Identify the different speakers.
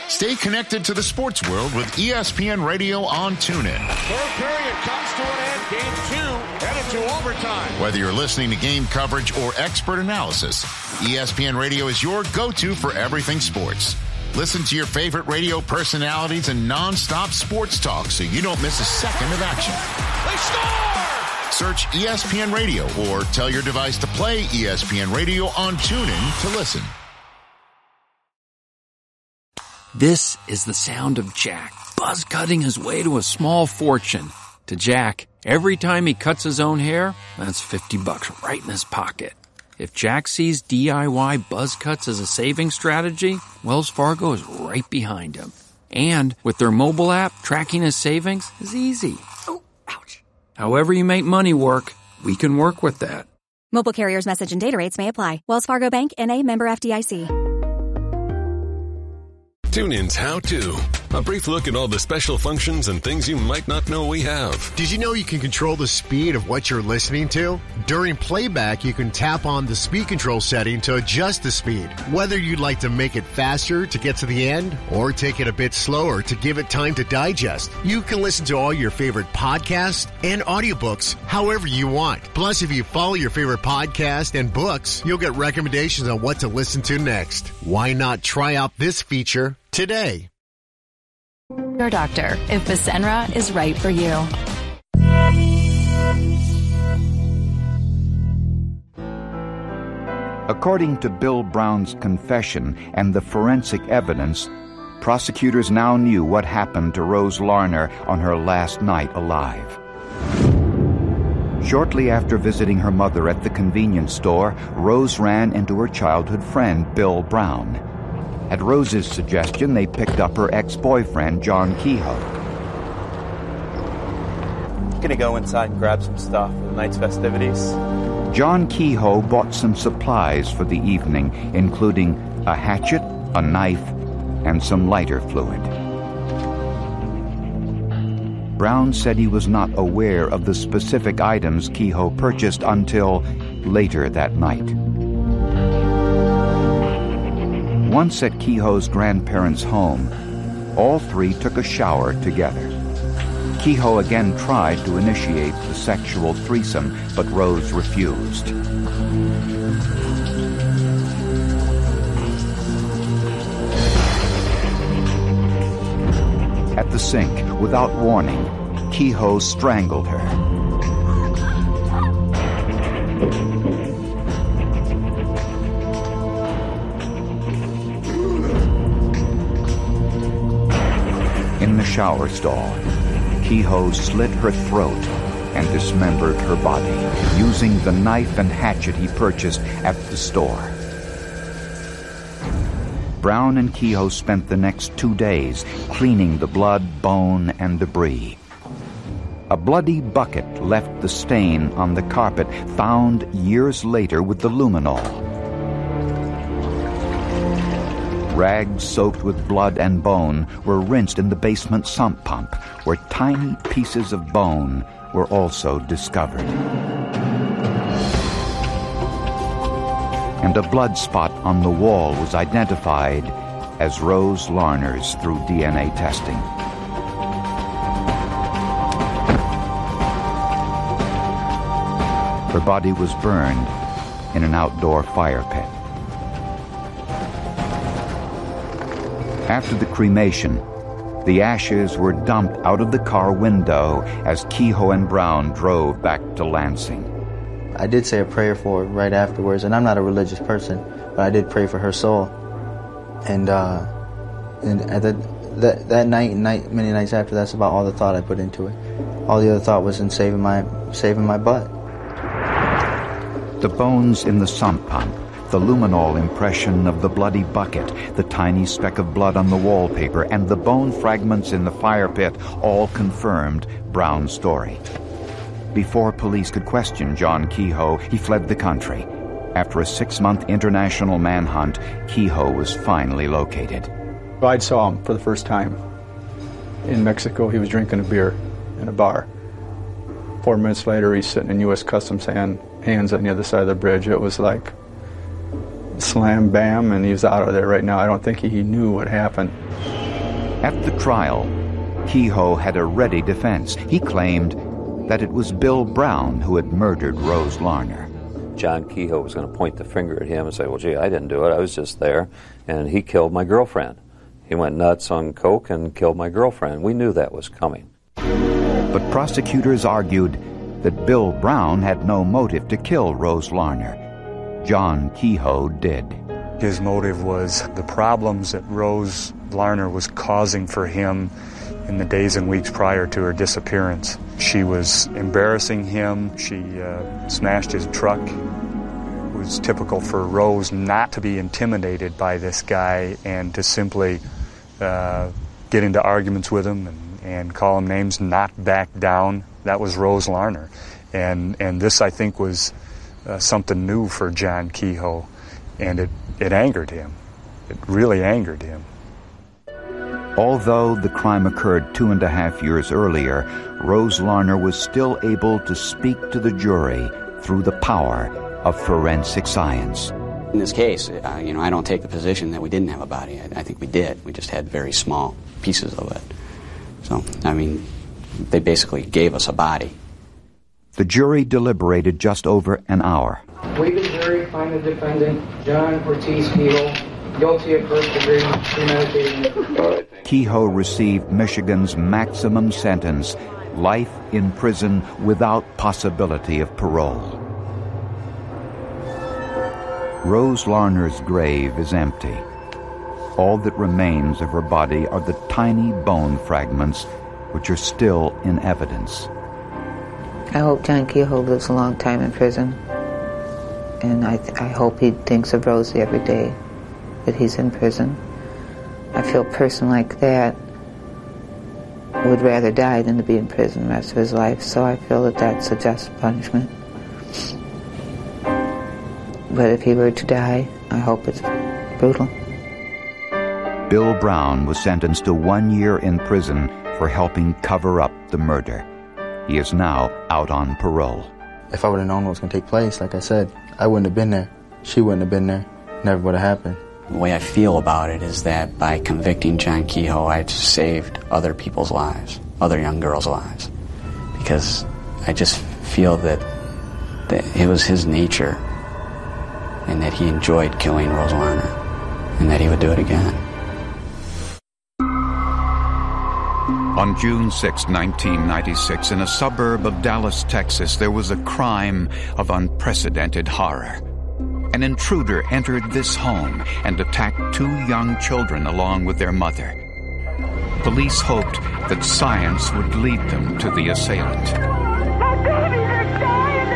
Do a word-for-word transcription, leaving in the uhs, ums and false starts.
Speaker 1: Stay connected to the sports world with E S P N Radio on TuneIn.
Speaker 2: Third period comes to an end. Game two headed to overtime.
Speaker 1: Whether you're listening to game coverage or expert analysis, E S P N Radio is your go-to for everything sports. Listen to your favorite radio personalities and non-stop sports talk so you don't miss a second of action.
Speaker 2: They score!
Speaker 1: Search E S P N Radio or tell your device to play E S P N Radio on TuneIn to listen.
Speaker 3: This is the sound of Jack, buzz cutting his way to a small fortune. To Jack, every time he cuts his own hair, that's fifty bucks right in his pocket. If Jack sees D I Y buzz cuts as a saving strategy, Wells Fargo is right behind him. And with their mobile app, tracking his savings is easy. Oh, ouch. However you make money work, we can work with that.
Speaker 4: Mobile carriers' message and data rates may apply. Wells Fargo Bank, N A, member F D I C.
Speaker 5: TuneIn's How To. A brief look at all the special functions and things you might not know we have.
Speaker 6: Did you know you can control the speed of what you're listening to? During playback, you can tap on the speed control setting to adjust the speed. Whether you'd like to make it faster to get to the end or take it a bit slower to give it time to digest, you can listen to all your favorite podcasts and audiobooks however you want. Plus, if you follow your favorite podcast and books, you'll get recommendations on what to listen to next. Why not try out this feature today?
Speaker 7: Your doctor, if Fasenra is right for you.
Speaker 8: According to Bill Brown's confession and the forensic evidence, prosecutors now knew what happened to Rose Larner on her last night alive. Shortly after visiting her mother at the convenience store, Rose ran into her childhood friend, Bill Brown. At Rose's suggestion, they picked up her ex-boyfriend, John Kehoe.
Speaker 9: Gonna go inside and grab some stuff for the night's festivities.
Speaker 8: John Kehoe bought some supplies for the evening, including a hatchet, a knife, and some lighter fluid. Brown said he was not aware of the specific items Kehoe purchased until later that night. Once at Kehoe's grandparents' home, all three took a shower together. Kehoe again tried to initiate the sexual threesome, but Rose refused. At the sink, without warning, Kehoe strangled her. In the shower stall, Kehoe slit her throat and dismembered her body using the knife and hatchet he purchased at the store. Brown and Kehoe spent the next two days cleaning the blood, bone, and debris. A bloody bucket left the stain on the carpet found years later with the luminol. Rags soaked with blood and bone were rinsed in the basement sump pump, where tiny pieces of bone were also discovered. And a blood spot on the wall was identified as Rose Larner's through D N A testing. Her body was burned in an outdoor fire pit. After the cremation, the ashes were dumped out of the car window as Kehoe and Brown drove back to Lansing.
Speaker 9: I did say a prayer for her right afterwards, and I'm not a religious person, but I did pray for her soul. And uh, and at the, that that night and night, many nights after, that's about all the thought I put into it. All the other thought was in saving my saving my butt.
Speaker 8: The bones in the sump pump, the luminol impression of the bloody bucket, the tiny speck of blood on the wallpaper, and the bone fragments in the fire pit all confirmed Brown's story. Before police could question John Kehoe, he fled the country. After a six-month international manhunt, Kehoe was finally located.
Speaker 10: I saw him for the first time in Mexico. He was drinking a beer in a bar. Four minutes later, he's sitting in U S Customs hand, hands on the other side of the bridge. It was like slam, bam, and he's out of there right now. I don't think he knew what happened.
Speaker 8: At the trial, Kehoe had a ready defense. He claimed that it was Bill Brown who had murdered Rose Larner.
Speaker 11: John Kehoe was going to point the finger at him and say, well, gee, I didn't do it. I was just there. And he killed my girlfriend. He went nuts on coke and killed my girlfriend. We knew that was coming.
Speaker 8: But prosecutors argued that Bill Brown had no motive to kill Rose Larner. John Kehoe did.
Speaker 12: His motive was the problems that Rose Larner was causing for him in the days and weeks prior to her disappearance. She was embarrassing him. She uh, smashed his truck. It was typical for Rose not to be intimidated by this guy and to simply uh, get into arguments with him and, and call him names, not back down. That was Rose Larner. And, and this, I think, was uh, something new for John Kehoe, and it, it angered him. It really angered him.
Speaker 8: Although the crime occurred two and a half years earlier, Rose Larner was still able to speak to the jury through the power of forensic science.
Speaker 13: In this case, uh, you know, I don't take the position that we didn't have a body. I, I think we did. We just had very small pieces of it. So, I mean, they basically gave us a body.
Speaker 8: The jury deliberated just over an hour.
Speaker 14: We, the jury, find the defendant, John Ortiz Kehoe, guilty of first-degree premeditated.
Speaker 8: Kehoe received Michigan's maximum sentence, life in prison without possibility of parole. Rose Larner's grave is empty. All that remains of her body are the tiny bone fragments which are still in evidence.
Speaker 15: I hope John Kehoe lives a long time in prison. And I, th- I hope he thinks of Rosie every day that he's in prison. I feel a person like that would rather die than to be in prison the rest of his life, so I feel that that's a just punishment. But if he were to die, I hope it's brutal.
Speaker 8: Bill Brown was sentenced to one year in prison for helping cover up the murder. He is now out on parole.
Speaker 9: If I would have known what was going to take place, like I said, I wouldn't have been there. She wouldn't have been there. Never would have happened.
Speaker 13: The way I feel about it is that by convicting John Kehoe, I've saved other people's lives, other young girls' lives. Because I just feel that, that it was his nature and that he enjoyed killing Rose Larner and that he would do it again.
Speaker 8: On June sixth, nineteen ninety-six, in a suburb of Dallas, Texas, there was a crime of unprecedented horror. An intruder entered this home and attacked two young children along with their mother. Police hoped that science would lead them to the assailant.
Speaker 16: My baby!